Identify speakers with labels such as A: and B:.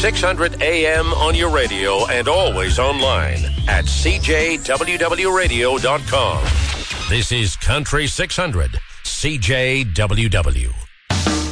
A: 600 AM on your radio and always online at cjwwradio.com. This is Country 600, CJWW.